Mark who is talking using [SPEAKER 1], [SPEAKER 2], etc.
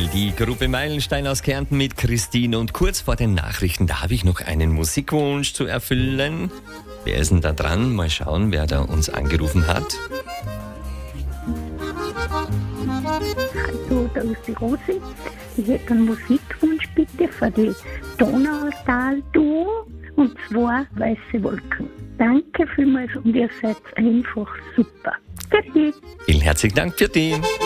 [SPEAKER 1] die Gruppe Meilenstein aus Kärnten mit Christine. Und kurz vor den Nachrichten, da habe ich noch einen Musikwunsch zu erfüllen. Wer ist denn da dran? Mal schauen, wer da uns angerufen hat.
[SPEAKER 2] Hallo, da ist die Rosi. Ich hätte einen Musikwunsch bitte für die Donautal-Duo, und zwar Weiße Wolken. Danke vielmals und ihr seid einfach super. Für dich.
[SPEAKER 1] Vielen herzlichen Dank für die.